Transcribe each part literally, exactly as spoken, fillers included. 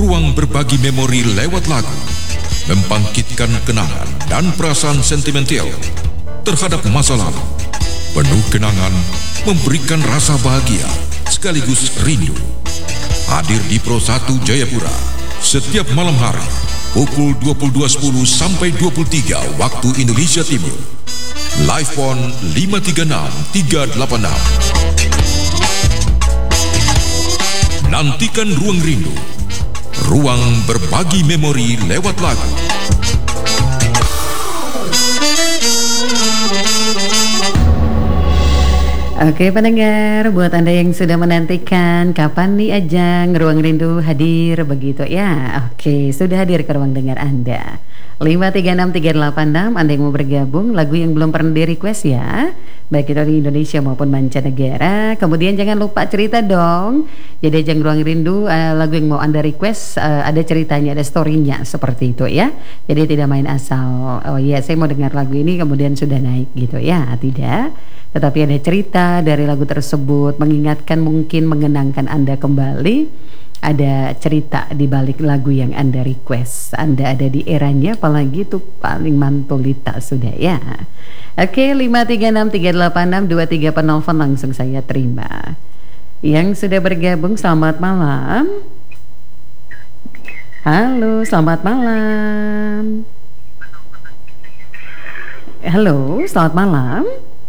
Ruang berbagi memori lewat lagu, membangkitkan kenangan dan perasaan sentimental terhadap masa lalu. Penuh kenangan, memberikan rasa bahagia sekaligus rindu. Hadir di Pro satu Jayapura setiap malam hari pukul dua puluh dua sepuluh sampai dua puluh tiga waktu Indonesia Timur. Live Phone lima tiga enam tiga delapan enam. Nantikan Ruang Rindu, ruang berbagi memori lewat lagu. Oke pendengar, buat Anda yang sudah menantikan kapan nih ajang Ruang Rindu hadir begitu ya. Oke, sudah hadir ke ruang dengar Anda. lima tiga enam tiga delapan enam, Anda yang mau bergabung, lagu yang belum pernah di request ya, baik itu di Indonesia maupun mancanegara. Kemudian jangan lupa cerita dong. Jadi ajang Ruang Rindu, uh, lagu yang mau Anda request uh, ada ceritanya, ada storynya seperti itu ya. Jadi tidak main asal, oh iya saya mau dengar lagu ini kemudian sudah naik gitu ya, tidak. Tetapi ada cerita dari lagu tersebut, mengingatkan mungkin mengenangkan Anda kembali. Ada cerita di balik lagu yang Anda request. Anda ada di eranya, apalagi itu paling mantulita sudah ya. Oke, lima tiga enam tiga delapan enam dua tiga penelpon langsung saya terima. Yang sudah bergabung, selamat malam. Halo, selamat malam. Halo, selamat malam.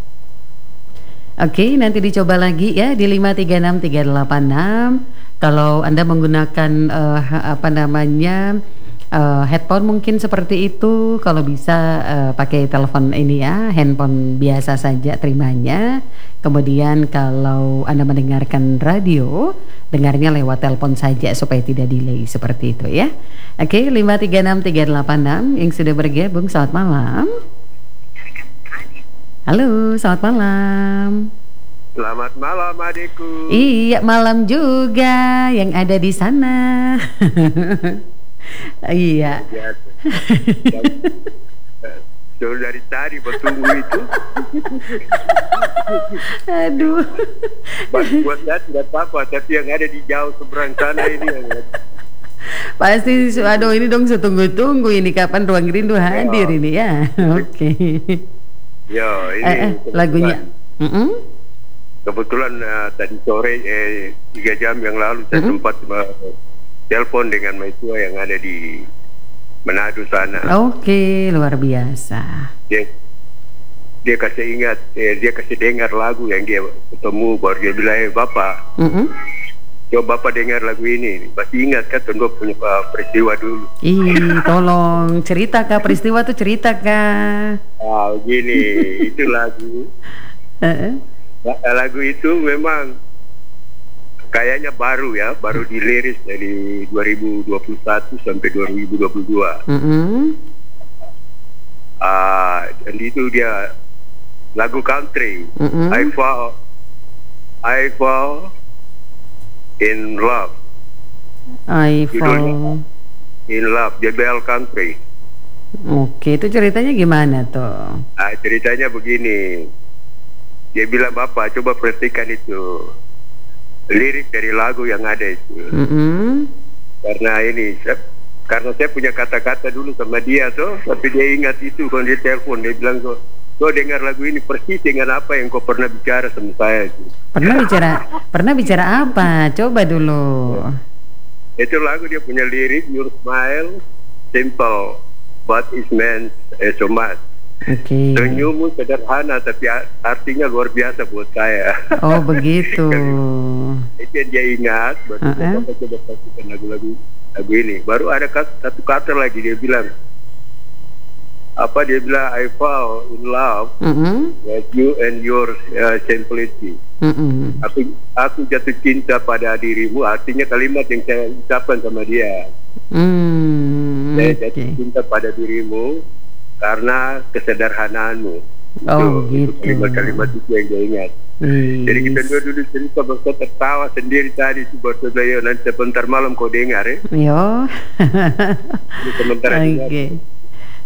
Oke, nanti dicoba lagi ya di lima tiga enam tiga delapan enam. Kalau Anda menggunakan uh, apa namanya uh, headphone mungkin seperti itu. Kalau bisa uh, pakai telepon ini ya, handphone biasa saja terimanya. Kemudian kalau Anda mendengarkan radio, dengarnya lewat telepon saja supaya tidak delay seperti itu ya. Oke, lima tiga enam tiga delapan enam yang sudah bergabung, selamat malam. Halo, selamat malam. Selamat malam adikku. Iya, malam juga yang ada di sana. Iya. Sudah dari tadi bertunggu itu. Aduh. Buat saya tidak apa-apa, tapi yang ada di jauh seberang sana ini yang pasti, aduh ini dong setunggu-tunggu ini kapan Ruang Rindu hadir ya. Ini ya. Oke. Okay. Yo, ini eh, eh, lagunya. Mm -mm. Kebetulan uh, tadi sore eh, tiga jam yang lalu saya mm-hmm. sempat uh, telepon dengan Maitua yang ada di Manado sana. Oke, luar biasa. Dia, dia kasih ingat, eh, dia kasih dengar lagu yang dia ketemu, baru dia bilang, eh Bapak, mm-hmm. coba Bapak dengar lagu ini. Pasti ingat kan, tunggu punya uh, peristiwa dulu. Ih, tolong cerita kah peristiwa tuh cerita kah? Ah, gini, itu lagu. Uh-uh. Lagu itu memang kayaknya baru ya, baru diliris dari dua ribu dua puluh satu sampai dua ribu dua puluh dua. Mm-hmm. uh, dan itu dia lagu country. Mm-hmm. I fall, I fall in love. I fall in love, J B L Country. Oke, itu ceritanya gimana tuh? Ah, ceritanya begini. Dia bilang, Bapak coba perhatikan itu lirik dari lagu yang ada itu. Mm-hmm. Karena ini saya, karena saya punya kata-kata dulu sama dia tuh, tapi dia ingat itu kalau dia telepon, dia bilang kok, kau dengar lagu ini persis dengan apa yang kau pernah bicara sama saya. Pernah bicara, pernah bicara apa? Coba dulu. Itu lagu dia punya lirik, Your smile simple, but it means eh, so much. Okay. Senyummu sederhana tapi artinya luar biasa buat saya. Oh begitu. Itu yang dia ingat. Baru uh-uh. Bapak coba pastikan lagu-lagu lagu ini. Baru ada kata, satu kata lagi dia bilang, apa dia bilang, I fall in love uh-uh. with you and your uh, simplicity. Uh-uh. Aku aku jatuh cinta pada dirimu. Artinya kalimat yang saya ucapkan sama dia. Mm, saya jatuh okay. cinta pada dirimu karena kesederhanaanmu. Oh itu, gitu. Kalimat-kalimat itu yang dia ingat. Hmm. Jadi kita dua dulu cerita, bangsa tertawa sendiri tadi itu baru saya nanti sebentar malam kau dengar ya. Yo. Sebentar Oke.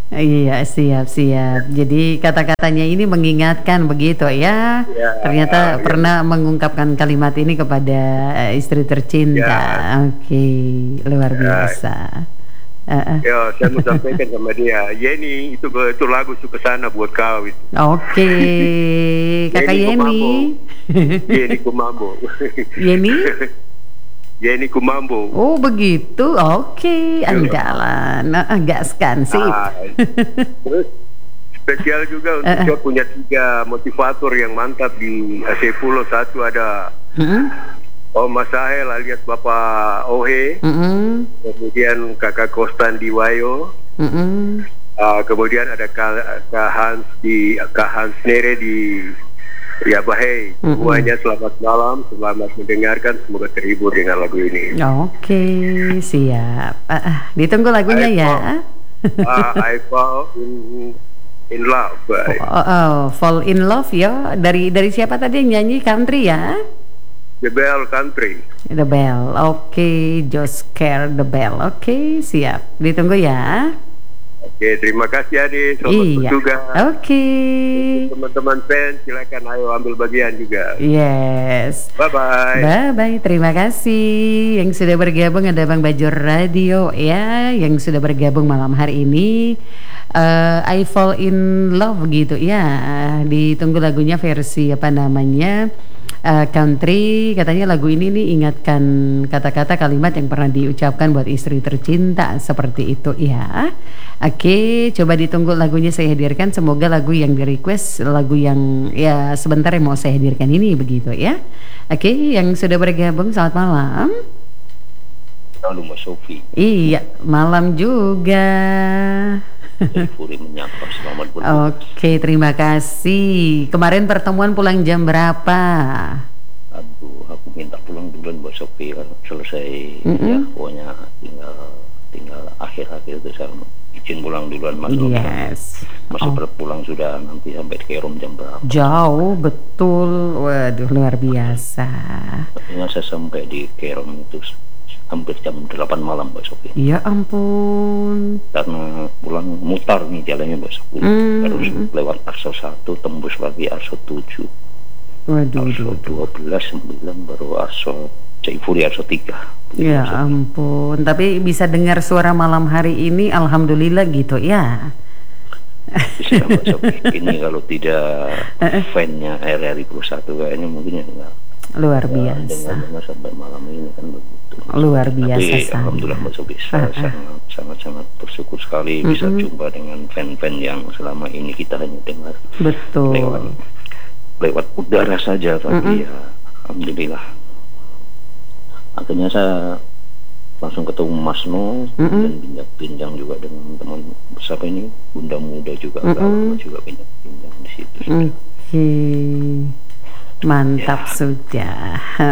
Iya, siap-siap. Jadi kata-katanya ini mengingatkan begitu ya. Ya Ternyata ya. pernah mengungkapkan kalimat ini kepada istri tercinta. Ya. Oke, luar ya. biasa. Uh, uh. Ya, saya mau sampaikan sama dia, Yeni itu itu lagu suka sana buat kau itu. Oke, Kakak Yeni. Yeni Kumambo. Yeni? Yeni Kumambo. Oh begitu, oke, andalan, nah, gaskan sih. Nah, terus spesial juga untuk uh, uh. saya punya tiga motivator yang mantap di Aceh Pulau. Satu ada. Uh-uh. Om Mas Sahel alias Bapak Ohe, mm-hmm. kemudian Kakak Kostan di Wayo, mm-hmm. uh, kemudian ada Kak, Kak Hans di Kak Hans Nere di Riabahei. Mm-hmm. Semuanya selamat malam, selamat mendengarkan, semoga terhibur dengan lagu ini. Oke, siap. Uh, uh, ditunggu lagunya I ya. Fall, uh, I fall in in love. Oh, oh, oh, fall in love ya. Dari dari siapa tadi yang nyanyi country ya? The Bell Country. The Bell, oke, okay. Just Care The Bell, oke, okay, siap. Ditunggu ya. Oke, okay, terima kasih Adi, selamat iya. bertugas. Oke. Okay. Teman-teman fans, silakan ayo ambil bagian juga. Yes. Bye bye. Bye bye, terima kasih yang sudah bergabung. Ada Bang Bajor Radio ya, yang sudah bergabung malam hari ini. Uh, I Fall in Love gitu ya. Ditunggu lagunya versi apa namanya? Uh, country, katanya lagu ini nih ingatkan kata-kata kalimat yang pernah diucapkan buat istri tercinta, seperti itu ya. Oke, coba ditunggu lagunya saya hadirkan. Semoga lagu yang di request lagu yang ya sebentar yang mau saya hadirkan ini begitu ya. Oke, yang sudah bergabung selamat malam. Halo Mbak Sofi. Iya, malam juga. Furi menyapa, selamat berbuka. Oke, terima kasih. Kemarin pertemuan pulang jam berapa? Aduh, aku minta pulang duluan Mbak Sofi kan selesai mm-hmm. ya, pokoknya tinggal tinggal akhir-akhir itu saya izin pulang duluan Mas. Yes. Mas oh. berpulang sudah nanti sampai Kerom jam berapa? Jauh betul, waduh luar biasa. Artinya saya sampai di Kerom itu hampir jam delapan malam Mbak Sofi. Ya ampun. Karena pulang mutar nih jalannya Mbak Sofi. Mm. Harus lewat Arso satu, tembus lagi Arso tujuh. Waduh. Arso dua belas, sembilan baru Arso Caifuri Arso tiga. Ya ampun. Tapi bisa dengar suara malam hari ini, alhamdulillah gitu ya. Bisa Mbak Sofi. Ini kalau tidak fan-nya R R I Plus satu kayaknya mungkin ya enggak. Luar ya, biasa. Dengar sampai malam ini kan begitu. Luar biasa. Tapi alhamdulillah Mbak Sofi, saya sangat-sangat bersyukur sekali mm-hmm. bisa jumpa dengan fan-fan yang selama ini kita hanya dengar betul lewat, lewat udara saja, tapi mm-hmm. ya alhamdulillah. Akhirnya saya langsung ketemu Mas No mm-hmm. dan bincang-bincang juga dengan teman siapa ini Bunda Muda juga, mm-hmm. lama juga bincang-bincang di situ. Mm-hmm. Mantap ya. Sudah.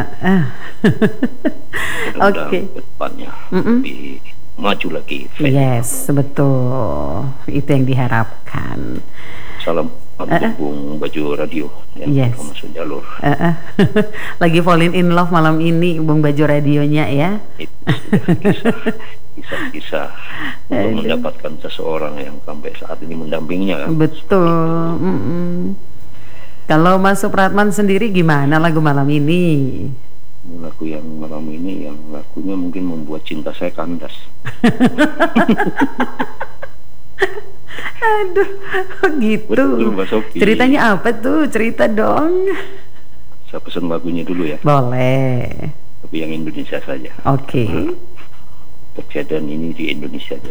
Oke. Okay. Depannya lebih maju lagi. Yes, betul. Itu yang diharapkan. Salam uh-uh. Bung Baju Radio yang yes. masuk jalur. Uh-uh. Lagi falling in love malam ini Bung Baju Radionya ya. Kisah-kisah untuk mendapatkan seseorang yang sampai saat ini mendampinginya kan. Betul. Kalau Mas Supratman sendiri gimana lagu malam ini? Lagu yang malam ini yang lagunya mungkin membuat cinta saya kandas. Aduh, gitu. Betul, Mbak Sofi. Ceritanya apa tuh? Cerita dong. Saya pesan lagunya dulu ya. Boleh. Tapi yang Indonesia saja. Oke. Okay. Nah, kejadian ini di Indonesia aja.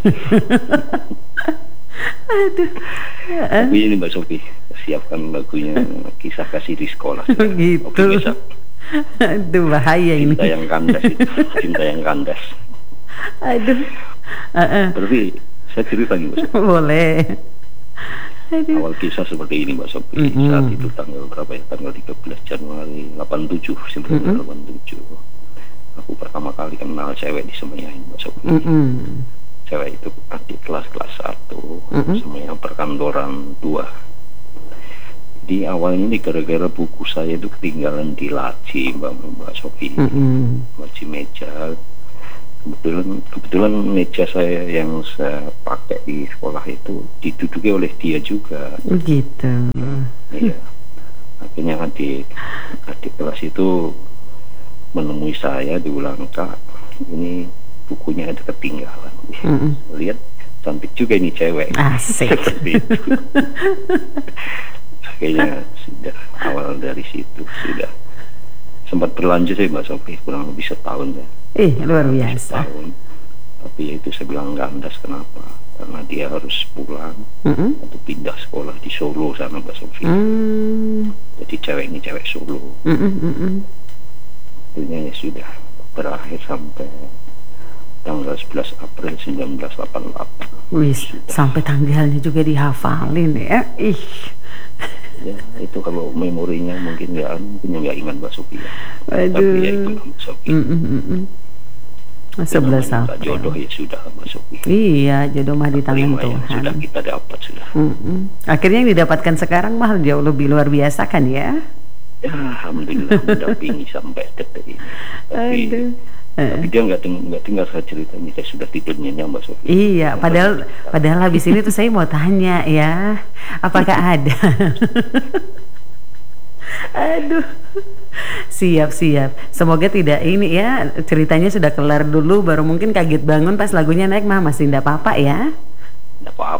Aduh. Tapi ini Mbak Sofi, siapkan lagunya kisah kasih di sekolah. Gitu. Aduh, bahaya ini. Cinta yang kandas itu. Cinta yang kandas. Aduh. Uh-uh. Berarti saya cerita nih Mbak Sofi. Boleh. Aduh. Awal kisah seperti ini Mbak Sofi. Mm-hmm. Saat itu tanggal berapa ya? Tanggal tiga belas Januari delapan puluh tujuh, sembilan belas delapan puluh tujuh. Aku pertama kali kenal cewek di Semeyahin Mbak Sofi. Mm-hmm. Cewek itu adik kelas kelas satu, mm-hmm. Semeyahin perkantoran dua. Di awalnya ini gara-gara buku saya itu ketinggalan di laci Mbak Mbak Sofi, mm-hmm. laci meja. kebetulan kebetulan meja saya yang saya pakai di sekolah itu diduduki oleh dia juga. Gitu. Iya. Akhirnya adik adik kelas itu menemui saya, diulang, Kak, ini bukunya ada ketinggalan. Mm-mm. Lihat, cantik juga ini cewek. Asik. Seperti itu. Akhirnya sudah awal dari situ sudah sempat berlanjut sih Mbak Sofi, kurang lebih setahun ya. Eh, luar biasa. Setahun. Tapi ya itu saya bilang gandas, kenapa? Karena dia harus pulang mm-hmm. atau pindah sekolah di Solo sana Mbak Sofi. Mm. Jadi cewek ini cewek Solo. Mm-hmm. Akhirnya ya sudah berakhir sampai tanggal sebelas April seribu sembilan ratus delapan puluh delapan. Wis, sampai tanggalnya juga dihafalin ya. Ih. Ya, itu kalau memorinya mungkin ya mungkin nggak ingat Mbak Sofi ya. Aduh. Tapi ya itu Mbak Sofi. sebelas April. Jodoh ya sudah Mbak Sofi. Iya, jodoh mah di tangan Tuhan. Sudah kita dapat sudah. Mm-mm. Akhirnya yang didapatkan sekarang mah jauh lebih luar biasa kan ya? Ya, alhamdulillah mendampingi sampai detik ini. Tapi, Aduh. tapi dia nggak ting nggak tinggal saya cerita ini, saya sudah tidurnya Mbak Sofi. Iya, padahal padahal habis ini tuh saya mau tanya ya, apakah ada? Aduh, siap siap. Semoga tidak ini ya, ceritanya sudah kelar dulu, baru mungkin kaget bangun pas lagunya naik, mah masih tidak apa-apa ya? Tidak apa-apa.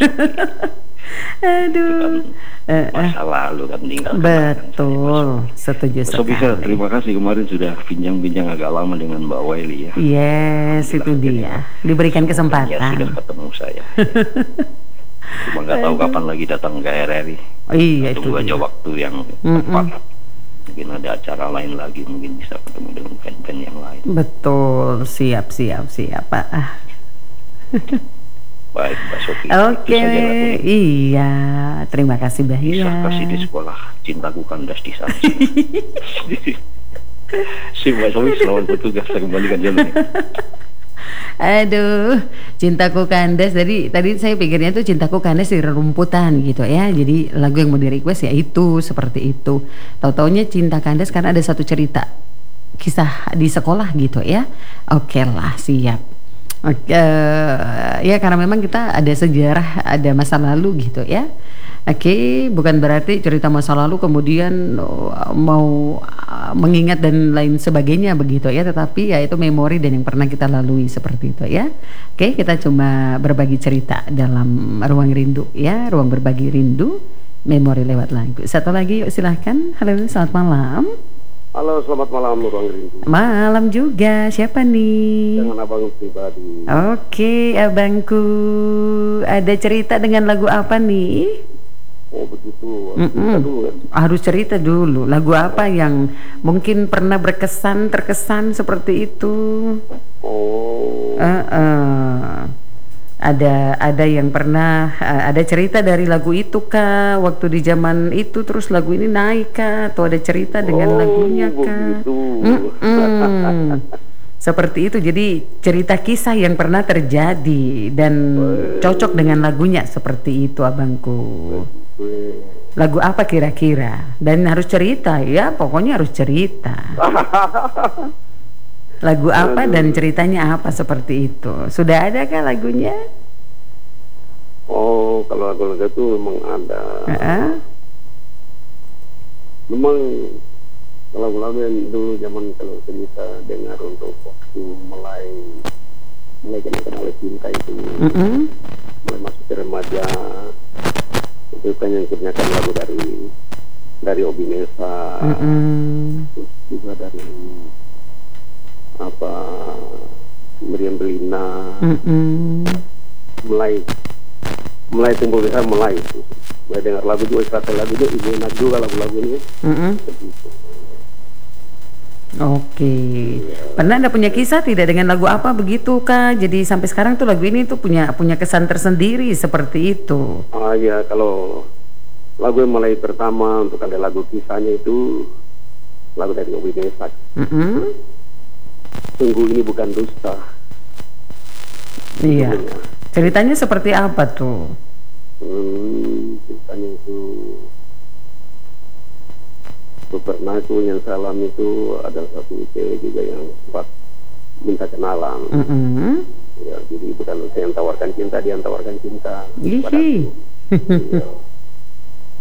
Aduh, kan masa lalu kan tinggal. Betul, kan, setuju sekali. Bisa, terima kasih kemarin sudah bincang-bincang agak lama dengan Mbak Waili ya. Yes, itu dia. Diberikan kesempatan. Ya, sudah ketemu saya. Cuma nggak tahu kapan lagi datang ke R R I. Oh, iya, itu tunggu aja waktu yang tepat. Mungkin ada acara lain lagi, mungkin bisa ketemu dengan band-band yang lain. Betul, siap siap siap Pak. Baik Mbak Sofi. Oke, okay. Iya, terima kasih banyak. Bisa kasih di sekolah, cintaku kandas di sana. Si Mbak Sofi selamat bertugas, saya kembalikan jalan. Aduh, cintaku kandas. Tadi tadi saya pikirnya tuh cintaku kandas di rerumputan gitu ya. Jadi lagu yang mau di request ya itu seperti itu. Tahu-taunya cinta kandas karena ada satu cerita kisah di sekolah gitu ya. Oke okay lah, siap. Oke, uh, ya karena memang kita ada sejarah, ada masa lalu gitu ya. Oke, okay, bukan berarti cerita masa lalu kemudian uh, mau uh, mengingat dan lain sebagainya begitu ya, tetapi ya itu memori dan yang pernah kita lalui seperti itu ya. Oke, okay, kita cuma berbagi cerita dalam ruang rindu ya, ruang berbagi rindu, memori lewat lagu. Satu lagi yuk silahkan. Halo, selamat malam. Halo, selamat malam ruang rindu. Malam juga, siapa nih? Dengan abang pribadi. Oke, abangku, ada cerita dengan lagu apa nih? Oh begitu, harus cerita dulu ya? Harus cerita dulu, lagu apa yang mungkin pernah berkesan, terkesan seperti itu? Oh. Uh -uh. Ada ada yang pernah uh, ada cerita dari lagu itu kah waktu di zaman itu, terus lagu ini naik kah, atau ada cerita dengan oh, lagunya kah? Mm-mm. Seperti itu, jadi cerita kisah yang pernah terjadi dan Wey. cocok dengan lagunya seperti itu abangku. Wey. Lagu apa kira-kira? Dan harus cerita ya, pokoknya harus cerita. Lagu apa dan ceritanya apa seperti itu? Sudah ada kah lagunya? Oh, kalau lagu-lagu itu memang ada. Uh-huh. Memang lagu-lagu yang dulu zaman kalau cerita dengar untuk waktu mulai mulai kenal-kenal cinta itu, uh-huh. mulai masuk ke remaja, itu kan yang kebanyakan lagu dari dari Obi Nesa, uh-huh. terus juga dari apa Meriam Belina, mm-mm. mulai mulai tumbuh besar mulai mulai dengar lagu juga, satu lagu juga ibu enak juga lagu-lagu ini. Mm-hmm. Oke, ya. Pernah ada punya kisah tidak dengan lagu apa begitu kah? Jadi sampai sekarang tuh lagu ini tuh punya punya kesan tersendiri seperti itu. Ah ya, kalau lagu yang mulai pertama untuk ada lagu kisahnya itu lagu dari Obi Nesa. Mm-hmm. Sungguh ini bukan dusta. Iya. Sebenarnya. Ceritanya seperti apa tuh? Hmm, ceritanya itu pernah itu yang salam itu ada satu cewek juga yang sempat minta kenalan. Mm -hmm. Ya, jadi bukan saya yang tawarkan cinta, dia yang tawarkan cinta. Ih.